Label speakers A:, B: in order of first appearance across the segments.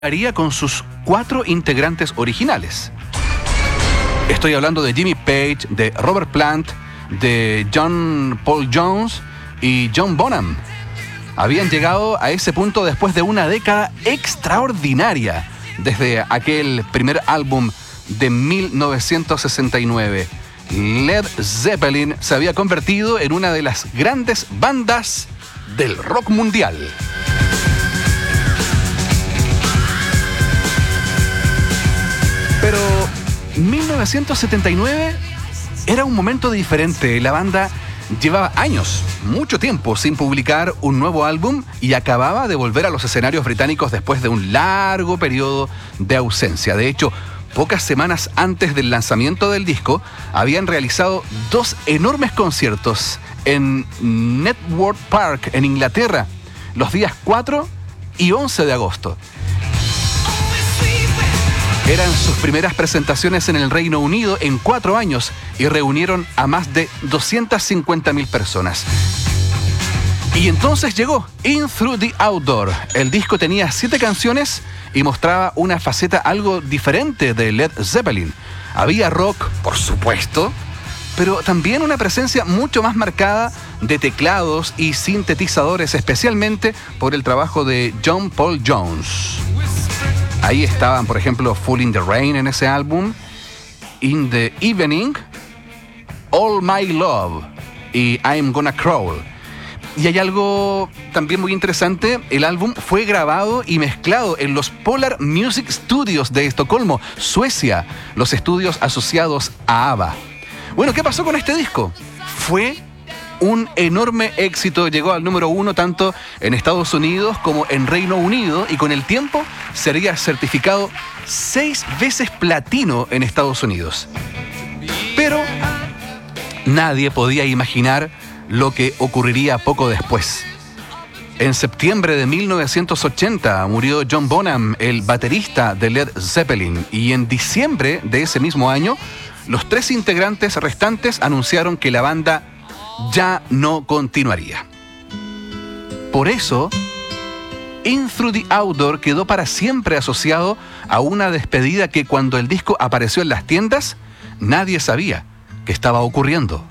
A: haría con sus 4 integrantes originales. Estoy hablando de Jimmy Page, de Robert Plant, de John Paul Jones y John Bonham. Habían llegado a ese punto después de una década extraordinaria, desde aquel primer álbum de 1969. Led Zeppelin se había convertido en una de las grandes bandas del rock mundial. Pero 1979 era un momento diferente. La banda llevaba años, mucho tiempo, sin publicar un nuevo álbum y acababa de volver a los escenarios británicos después de un largo periodo de ausencia. De hecho, pocas semanas antes del lanzamiento del disco, habían realizado 2 enormes conciertos en Knebworth Park, en Inglaterra, los días 4 y 11 de agosto. Eran sus primeras presentaciones en el Reino Unido en 4 años y reunieron a más de 250.000 personas. Y entonces llegó In Through the Outdoor. El disco tenía 7 canciones y mostraba una faceta algo diferente de Led Zeppelin. Había rock, por supuesto, pero también una presencia mucho más marcada de teclados y sintetizadores, especialmente por el trabajo de John Paul Jones. Ahí estaban, por ejemplo, Fool in the Rain en ese álbum, In the Evening, All My Love y I'm Gonna Crawl. Y hay algo también muy interesante, el álbum fue grabado y mezclado en los Polar Music Studios de Estocolmo, Suecia, los estudios asociados a ABBA. Bueno, ¿qué pasó con este disco? Fue un enorme éxito, llegó al número 1 tanto en Estados Unidos como en Reino Unido y con el tiempo sería certificado 6 veces platino en Estados Unidos. Pero nadie podía imaginar lo que ocurriría poco después. En septiembre de 1980 murió John Bonham, el baterista de Led Zeppelin, y en diciembre de ese mismo año, los 3 integrantes restantes anunciaron que la banda ya no continuaría. Por eso, In Through the Outdoor quedó para siempre asociado a una despedida que cuando el disco apareció en las tiendas, nadie sabía que estaba ocurriendo.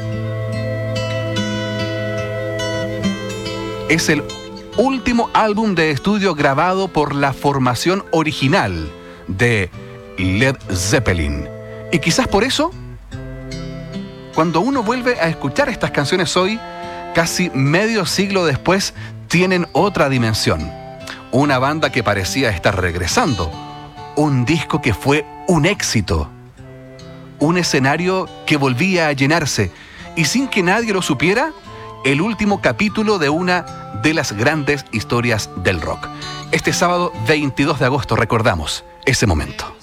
A: Es el último álbum de estudio grabado por la formación original de Led Zeppelin. Y quizás por eso, cuando uno vuelve a escuchar estas canciones hoy, casi medio siglo después, tienen otra dimensión. Una banda que parecía estar regresando. Un disco que fue un éxito. Un escenario que volvía a llenarse. Y sin que nadie lo supiera, el último capítulo de una de las grandes historias del rock. Este sábado 22 de agosto recordamos ese momento.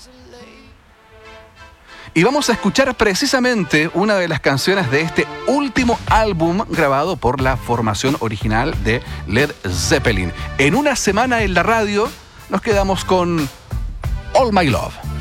A: Y vamos a escuchar precisamente una de las canciones de este último álbum grabado por la formación original de Led Zeppelin. En una semana en la radio nos quedamos con All My Love.